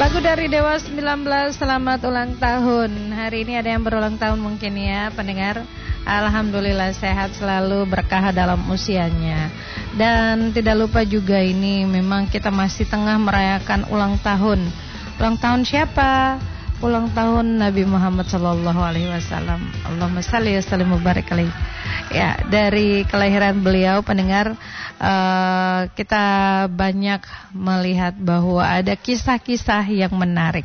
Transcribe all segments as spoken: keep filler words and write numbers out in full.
Lagu dari Dewa sembilan belas, selamat ulang tahun. Hari ini ada yang berulang tahun mungkin ya pendengar. Alhamdulillah sehat selalu, berkah dalam usianya. Dan tidak lupa juga ini memang kita masih tengah merayakan ulang tahun. Ulang tahun siapa? Ulang tahun Nabi Muhammad sallallahu alaihi wasallam. Allahumma shalli wa sallim wa barik alaihi. Ya, dari kelahiran beliau pendengar, uh, kita banyak melihat bahwa ada kisah-kisah yang menarik.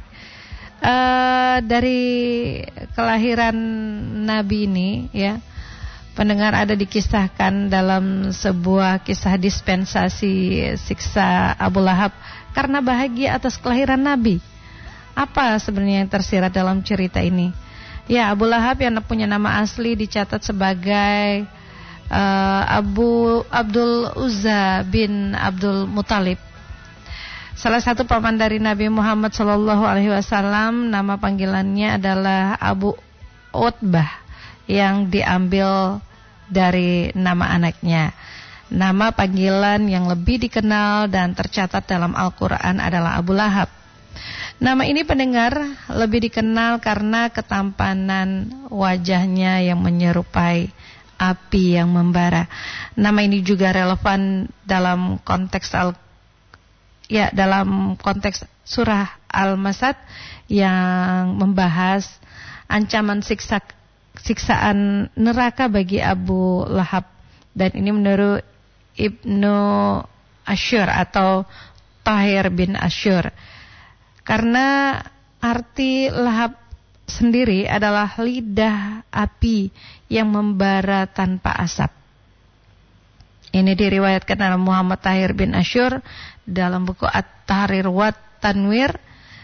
Uh, dari kelahiran Nabi ini ya, pendengar, ada dikisahkan dalam sebuah kisah dispensasi siksa Abu Lahab karena bahagia atas kelahiran Nabi. Apa sebenarnya yang tersirat dalam cerita ini? Ya, Abu Lahab yang punya nama asli dicatat sebagai uh, Abu Abdul Uzza bin Abdul Muthalib. Salah satu paman dari Nabi Muhammad sallallahu alaihi wasallam, nama panggilannya adalah Abu Utbah yang diambil dari nama anaknya. Nama panggilan yang lebih dikenal dan tercatat dalam Al-Quran adalah Abu Lahab. Nama ini pendengar lebih dikenal karena ketampanan wajahnya yang menyerupai api yang membara. Nama ini juga relevan dalam konteks al ya dalam konteks surah Al-Masad yang membahas ancaman siksa siksaan neraka bagi Abu Lahab. Dan ini menurut Ibnu Asyur atau Tahir bin Asyur. Karena arti lahap sendiri adalah lidah api yang membara tanpa asap. Ini diriwayatkan oleh Muhammad Tahir bin Asyur dalam buku At-Tahrir wa Tanwir,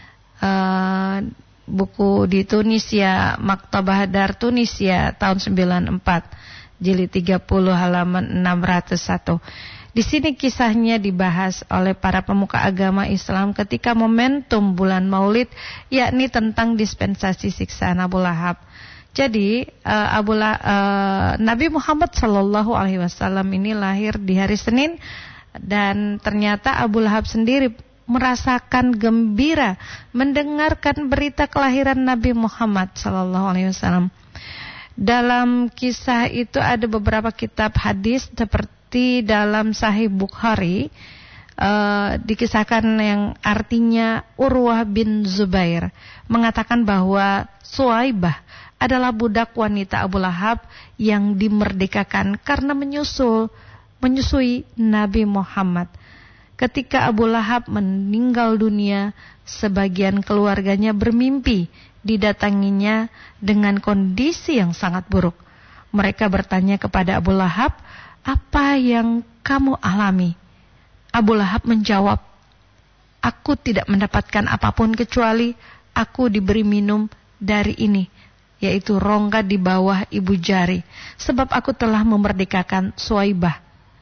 uh, buku di Tunisia, Maktabah Dar Tunisia tahun sembilan puluh empat, jilid tiga puluh halaman enam ratus satu. Di sini kisahnya dibahas oleh para pemuka agama Islam ketika momentum bulan Maulid, yakni tentang dispensasi siksaan Abu Lahab. Jadi uh, Abu La, uh, Nabi Muhammad sallallahu alaihi wasallam ini lahir di hari Senin, dan ternyata Abu Lahab sendiri merasakan gembira mendengarkan berita kelahiran Nabi Muhammad sallallahu alaihi wasallam. Dalam kisah itu ada beberapa kitab hadis seperti dalam Sahih Bukhari, uh, dikisahkan yang artinya Urwah bin Zubair mengatakan bahwa Suwaibah adalah budak wanita Abu Lahab yang dimerdekakan karena menyusul menyusui Nabi Muhammad. Ketika Abu Lahab meninggal dunia, sebagian keluarganya bermimpi didatanginya dengan kondisi yang sangat buruk. Mereka bertanya kepada Abu Lahab, "Apa yang kamu alami?" Abu Lahab menjawab, "Aku tidak mendapatkan apapun kecuali aku diberi minum dari ini, yaitu rongga di bawah ibu jari, sebab aku telah memerdekakan Suwaibah."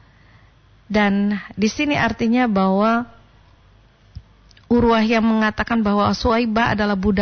Dan di sini artinya bahwa Urwah yang mengatakan bahwa Suwaibah adalah budak